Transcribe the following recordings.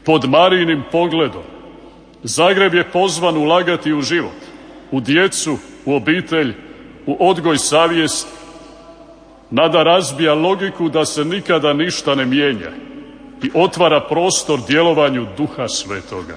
Pod Marijinim pogledom Zagreb je pozvan ulagati u život, u djecu, u obitelj, u odgoj savjesti. Nada razbija logiku da se nikada ništa ne mijenja i otvara prostor djelovanju Duha Svetoga.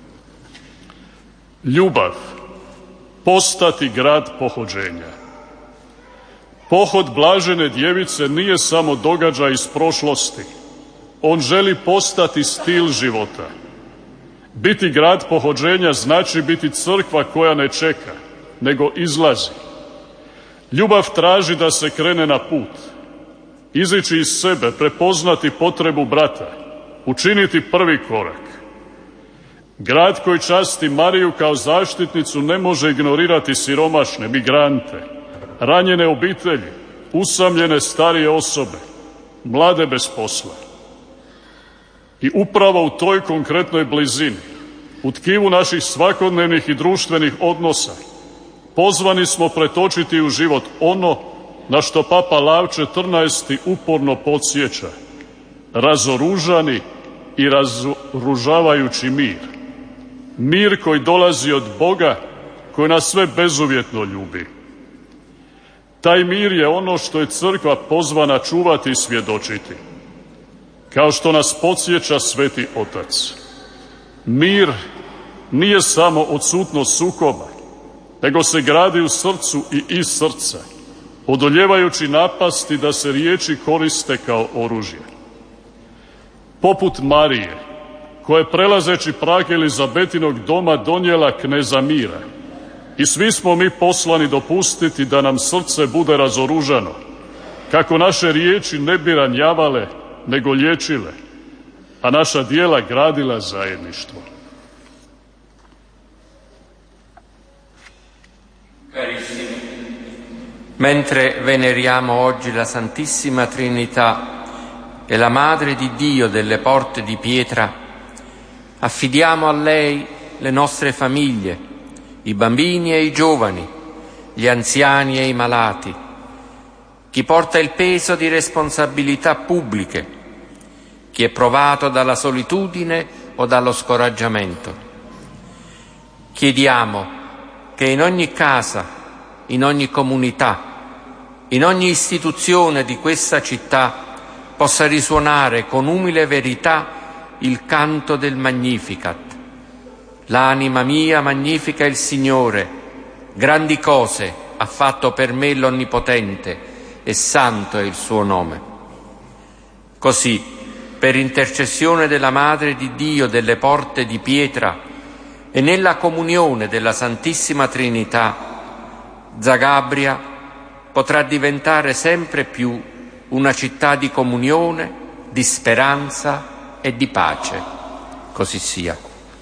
Ljubav, postati grad pohođenja. Pohod Blažene djevice nije samo događaj iz prošlosti. On želi postati stil života. Biti grad pohođenja znači biti crkva koja ne čeka, nego izlazi. Ljubav traži da se krene na put, izići iz sebe, prepoznati potrebu brata, učiniti prvi korak. Grad koji časti Mariju kao zaštitnicu ne može ignorirati siromašne, migrante, ranjene obitelji, usamljene starije osobe, mlade bez posla. I upravo u toj konkretnoj blizini, u tkivu naših svakodnevnih i društvenih odnosa, pozvani smo pretočiti u život ono na što Papa Lav XIV uporno podsjeća: razoružani i razoružavajući mir. Mir koji dolazi od Boga, koji nas sve bezuvjetno ljubi. Taj mir je ono što je crkva pozvana čuvati i svjedočiti. Kao što nas podsjeća Sveti Otac. Mir nije samo odsutnost sukoba, nego se gradi u srcu i iz srca, odoljevajući napasti da se riječi koriste kao oružje. Poput Marije, koja je prelazeći prag Elizabetinog doma donijela kneza mira. I svi smo mi poslani dopustiti da nam srce bude razoružano, kako naše riječi ne bi ranjavale, nego liječile, a naša djela gradila zajedništvo. Mentre veneriamo oggi la Santissima Trinità e la Madre di Dio delle Porte di Pietra, affidiamo a lei le nostre famiglie, i bambini e i giovani, gli anziani e i malati, chi porta il peso di responsabilità pubbliche, chi è provato dalla solitudine o dallo scoraggiamento. Chiediamo che in ogni casa, in ogni comunità, in ogni istituzione di questa città possa risuonare con umile verità il canto del Magnificat. L'anima mia magnifica il Signore, grandi cose ha fatto per me l'Onnipotente e santo è il suo nome. Così, per intercessione della Madre di Dio delle Porte di Pietra e nella comunione della Santissima Trinità, Zagabria potrà diventare sempre più una città di comunione, di speranza e di pace. Così sia.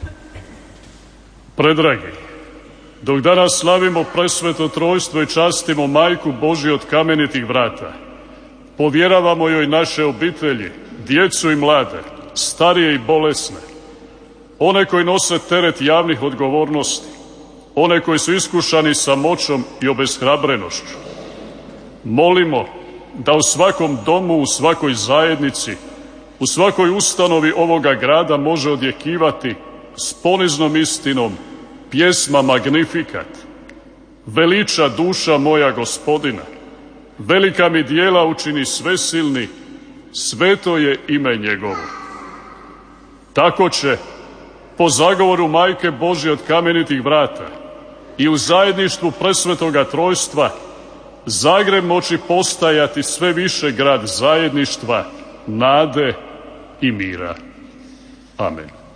Predragi, dok danas slavimo presveto trojstvo i častimo Majku Božju od kamenitih vrata, povjeravamo joj naše obitelji, djecu i mlade, starije i bolesne, one koji nose teret javnih odgovornosti, one koji su iskušani samoćom i obeshrabrenošću. Molimo da u svakom domu, u svakoj zajednici, u svakoj ustanovi ovoga grada može odjekivati s poniznom istinom pjesma Magnificat. Veliča duša moja Gospodina, velika mi djela učini svesilni, sveto je ime njegovo. Tako će, po zagovoru Majke Božje od kamenitih vrata i u zajedništvu presvetoga trojstva, Zagreb moći postajati sve više grad zajedništva, nade i mira. Amen.